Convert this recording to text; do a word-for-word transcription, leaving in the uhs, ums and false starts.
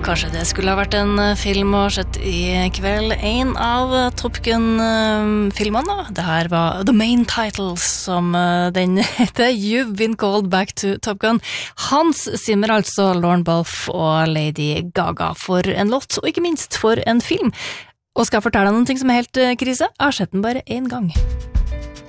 Kanskje det skulle ha vært en film å sett i kveld. En av Top Gun-filmene, det her var The Main Titles, som den heter. You've been called back to Top Gun. Hans Zimmer, altså Lorne Balfe og Lady Gaga, for en låt, og ikke minst for en film. Og skal jeg fortelle deg noen ting som er helt krise? Jeg har sett den bare en gang.